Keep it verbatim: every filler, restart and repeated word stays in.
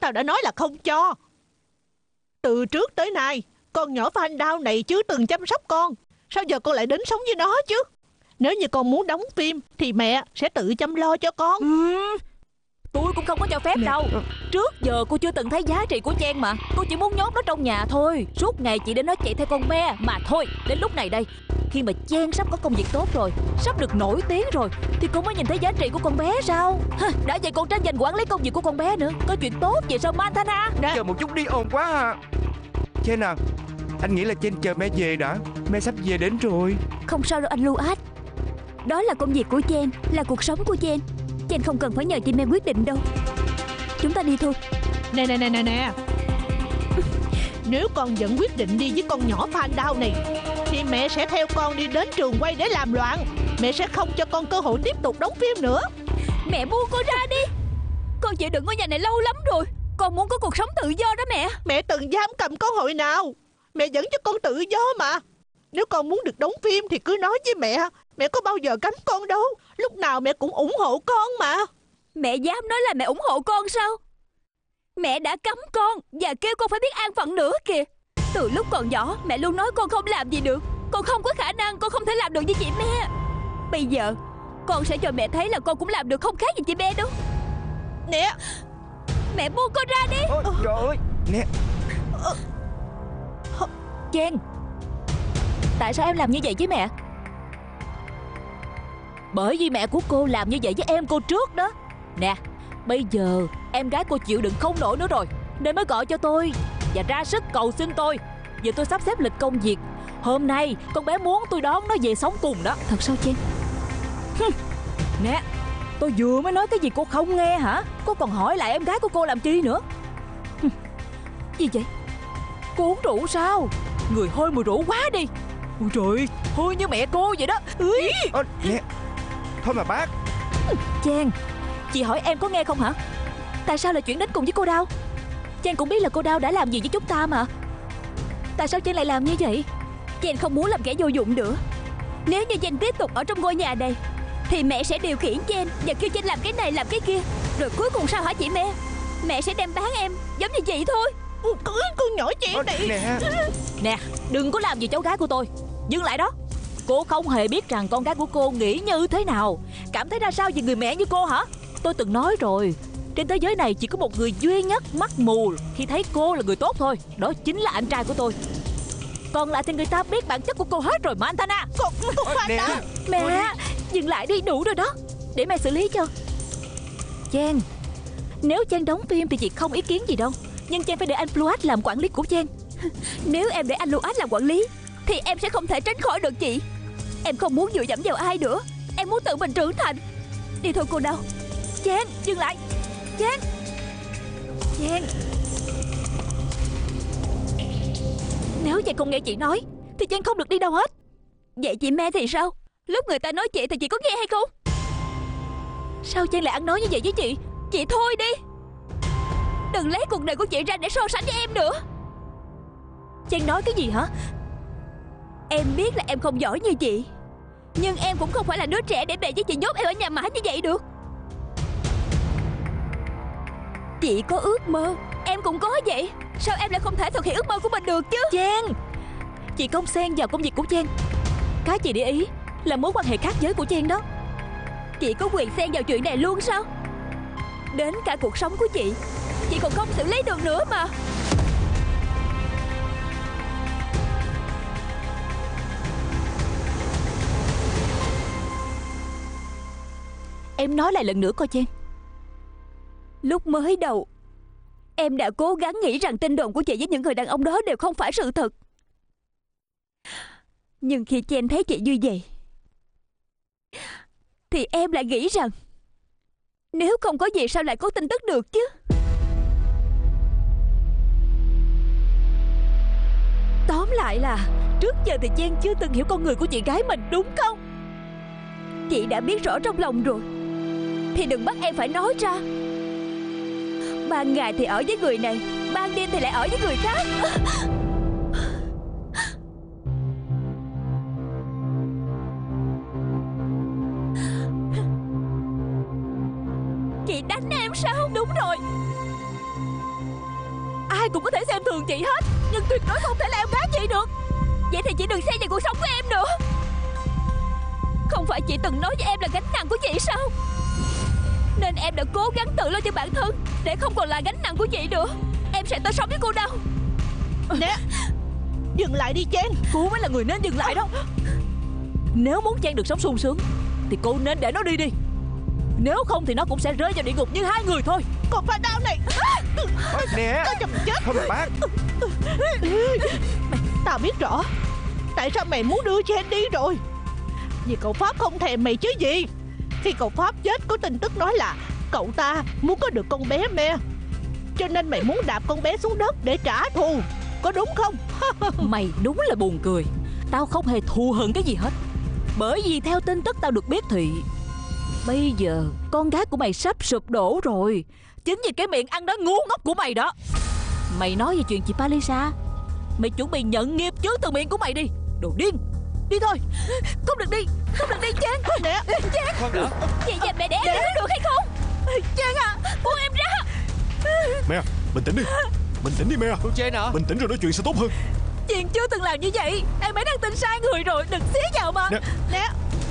tao đã nói là không cho. Từ trước tới nay, con nhỏ Phan Đao này chưa từng chăm sóc con. Sao giờ con lại đến sống với nó chứ? Nếu như con muốn đóng phim thì mẹ sẽ tự chăm lo cho con. ừ, Tôi cũng không có cho phép đâu. Trước giờ cô chưa từng thấy giá trị của Chen mà. Cô chỉ muốn nhốt nó trong nhà thôi. Suốt ngày chị đến nó chạy theo con me. Mà thôi, đến lúc này đây, khi mà Chen sắp có công việc tốt rồi, sắp được nổi tiếng rồi, thì cô mới nhìn thấy giá trị của con bé sao? Đã vậy còn tranh giành quản lý công việc của con bé nữa. Có chuyện tốt vậy sao Montana? Chờ một chút đi, ồn quá à. Chen à, anh nghĩ là Chen chờ mẹ về đã. Mẹ sắp về đến rồi. Không sao đâu anh Luas. Đó là công việc của Chen, là cuộc sống của Chen. Chen không cần phải nhờ chị Mẹ quyết định đâu. Chúng ta đi thôi. Nè nè nè nè nè Nếu con vẫn quyết định đi với con nhỏ Phan Đao này, thì mẹ sẽ theo con đi đến trường quay để làm loạn. Mẹ sẽ không cho con cơ hội tiếp tục đóng phim nữa. Mẹ buông con ra đi. Con chịu đựng ở nhà này lâu lắm rồi. Con muốn có cuộc sống tự do đó mẹ. Mẹ từng dám cầm con hồi nào. Mẹ vẫn cho con tự do mà. Nếu con muốn được đóng phim thì cứ nói với mẹ. Mẹ có bao giờ cấm con đâu. Lúc nào mẹ cũng ủng hộ con mà. Mẹ dám nói là mẹ ủng hộ con sao? Mẹ đã cấm con và kêu con phải biết an phận nữa kìa. Từ lúc còn nhỏ mẹ luôn nói con không làm gì được. Con không có khả năng, con không thể làm được như chị Mẹ. Bây giờ con sẽ cho mẹ thấy là con cũng làm được không khác gì chị Mẹ đâu. Nè, mẹ buông con ra đi. Ôi, trời ơi. Nè, Chen, tại sao em làm như vậy với mẹ? Bởi vì mẹ của cô làm như vậy với em cô trước đó. Nè, bây giờ em gái cô chịu đựng không nổi nữa rồi, nên mới gọi cho tôi và ra sức cầu xin tôi. Giờ tôi sắp xếp lịch công việc. Hôm nay con bé muốn tôi đón nó về sống cùng đó. Thật sao Chen? Nè, tôi vừa mới nói cái gì cô không nghe hả? Cô còn hỏi lại em gái của cô làm chi nữa? Gì vậy? Cô uống rượu sao? Người hôi mùi rượu quá đi. Ôi trời, hôi như mẹ cô vậy đó. Ý. à, nè. Thôi mà bác. Chen, chị hỏi em có nghe không hả? Tại sao lại chuyển đến cùng với cô Đao? Chen cũng biết là cô Đao đã làm gì với chúng ta mà. Tại sao Chen lại làm như vậy? Chen không muốn làm kẻ vô dụng nữa. Nếu như Chen tiếp tục ở trong ngôi nhà này thì mẹ sẽ điều khiển Chen và kêu Chen làm cái này làm cái kia. Rồi cuối cùng sao hả chị Mẹ? Mẹ sẽ đem bán em giống như vậy thôi. Cưới con nhỏ Chen à, này. Nè. Nè, đừng có làm gì cháu gái của tôi. Dừng lại đó. Cô không hề biết rằng con gái của cô nghĩ như thế nào, cảm thấy ra sao về người mẹ như cô hả? Tôi từng nói rồi, trên thế giới này chỉ có một người duy nhất mắc mù khi thấy cô là người tốt thôi. Đó chính là anh trai của tôi. Còn lại thì người ta biết bản chất của cô hết rồi Montana. Con, con Phan Nè. Đao. Mẹ, dừng lại đi, đủ rồi đó. Để mẹ xử lý cho. Chen, nếu Chen đóng phim thì chị không ý kiến gì đâu. Nhưng Chen phải để anh Fluat làm quản lý của Chen. Nếu em để anh Luas làm quản lý thì em sẽ không thể tránh khỏi được chị. Em không muốn dựa dẫm vào ai nữa. Em muốn tự mình trưởng thành. Đi thôi cô Đao. Chen, dừng lại. Chen, Chen. Nếu Chen không nghe chị nói thì Chen không được đi đâu hết. Vậy chị Mẹ thì sao? Lúc người ta nói chị thì chị có nghe hay không? Sao Chen lại ăn nói như vậy với chị? Chị thôi đi. Đừng lấy cuộc đời của chị ra để so sánh với em nữa. Chen nói cái gì hả? Em biết là em không giỏi như chị, nhưng em cũng không phải là đứa trẻ để mẹ với chị nhốt em ở nhà mãi như vậy được. Chị có ước mơ, em cũng có vậy. Sao em lại không thể thực hiện ước mơ của mình được chứ? Chen, chị không xen vào công việc của Chen. Cái chị để ý là mối quan hệ khác giới của Chen đó. Chị có quyền xen vào chuyện này luôn sao? Đến cả cuộc sống của chị, chị còn không xử lý được nữa mà. Em nói lại lần nữa coi Chen. Lúc mới đầu, em đã cố gắng nghĩ rằng tin đồn của chị với những người đàn ông đó đều không phải sự thật. Nhưng khi Chen thấy chị như vậy thì em lại nghĩ rằng nếu không có gì sao lại có tin tức được chứ. Tóm lại là trước giờ thì Chen chưa từng hiểu con người của chị gái mình, đúng không? Chị đã biết rõ trong lòng rồi thì đừng bắt em phải nói ra. Ban ngày thì ở với người này, ban đêm thì lại ở với người khác. Chị đánh em sao? Đúng rồi, Ai cũng có thể xem thường chị hết, nhưng tuyệt đối không thể là em gái chị được. Vậy thì chị đừng xen vào cuộc sống của em nữa. Không phải chị từng nói với em là gánh nặng của chị sao? Nên em đã cố gắng tự lo cho bản thân, để không còn là gánh nặng của chị nữa. Em sẽ tới sống với cô đâu. Nè, dừng lại đi Chen. Cô mới là người nên dừng lại đó. Nếu muốn Chen được sống sung sướng thì cô nên để nó đi đi. Nếu không thì nó cũng sẽ rơi vào địa ngục như hai người thôi. Con pha đao này. Nè, Tao chồng chết. không bác. Tao biết rõ tại sao mày muốn đưa Chen đi rồi. Vì cậu Pháp không thèm mày chứ gì. Khi cậu Pháp chết có tin tức nói là cậu ta muốn có được con bé Me, cho nên mày muốn đạp con bé xuống đất để trả thù, có đúng không? Mày đúng là buồn cười. Tao không hề thù hận cái gì hết. Bởi vì theo tin tức tao được biết thì bây giờ con gái của mày sắp sụp đổ rồi. Chính vì cái miệng ăn nói ngu ngốc của mày đó. Mày nói về chuyện chị Palisa, mày chuẩn bị nhận nghiệp trước từ miệng của mày đi. Đồ điên. Đi thôi. Không được đi. Không được đi Chen. Nè Chen. Con đỡ. Chị và mẹ đẻ em có được hay không? Chen à, buông em ra. Me, bình tĩnh đi. Bình tĩnh đi Me. Cô Chen hả? Bình tĩnh rồi nói chuyện sẽ tốt hơn. Chen chưa từng làm như vậy. Em ấy đang tin sai người rồi. Đừng xía vào mà. Nè. Nè